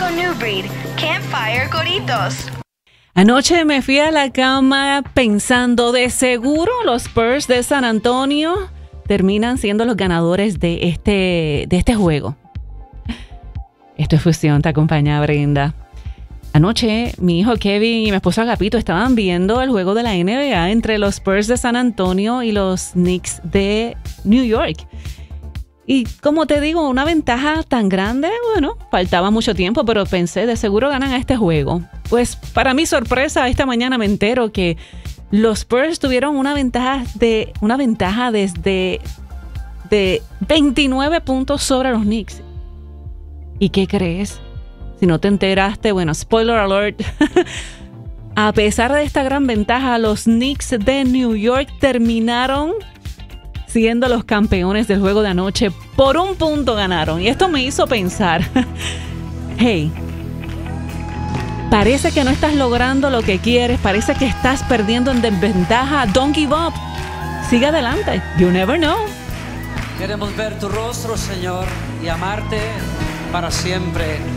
New Breed, Campfire Coritos. Anoche me fui a la cama pensando, de seguro los Spurs de San Antonio terminan siendo los ganadores de este juego. Esto es Fusión, te acompaña Brenda. Anoche mi hijo Kevin y mi esposo Agapito estaban viendo el juego de la NBA entre los Spurs de San Antonio y los Knicks de New York. Y como te digo, una ventaja tan grande, bueno, faltaba mucho tiempo, pero pensé, de seguro ganan a este juego. Pues para mi sorpresa, esta mañana me entero que los Spurs tuvieron una ventaja desde de 29 puntos sobre los Knicks. ¿Y qué crees? Si no te enteraste, bueno, spoiler alert. A pesar de esta gran ventaja, los Knicks de New York terminaron siendo los campeones del juego de anoche. Por un punto ganaron. Y esto me hizo pensar, hey, parece que no estás logrando lo que quieres, parece que estás perdiendo en desventaja. Don't give up. Sigue adelante. You never know. Queremos ver tu rostro, Señor, y amarte para siempre.